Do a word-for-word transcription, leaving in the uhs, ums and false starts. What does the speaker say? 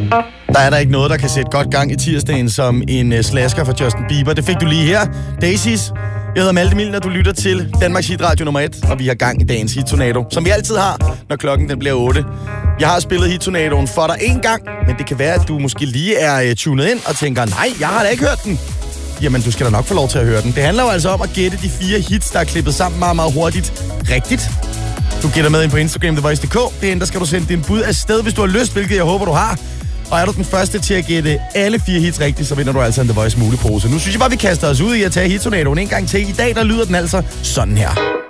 Der er der ikke noget, der kan sætte godt gang i tirsdagen som en uh, slasker fra Justin Bieber. Det fik du lige her. Daisies. Jeg hedder Malte Milner, du lytter til Danmarks Hitradio nummer et, og vi har gang i dagens Hit-tornado, som vi altid har, når klokken den bliver otte. Jeg har spillet Hit-tornadoen for dig en gang, men det kan være, at du måske lige er uh, tunet ind og tænker, nej, jeg har da ikke hørt den. Jamen, du skal da nok få lov til at høre den. Det handler jo altså om at gætte de fire hits, der er klippet sammen meget, meget hurtigt. Rigtigt. Du gætter med ind på Instagram, the voice punktum d k. Derinde, der skal du sende din bud afsted, hvis du har lyst, hvilket jeg håber, du har. Og er du den første til at gætte alle fire hits rigtigt, så vinder du altså en The Voice mulepose. Nu synes jeg bare, vi kaster os ud i at tage hit-tornadoen en gang til. I dag, der lyder den altså sådan her.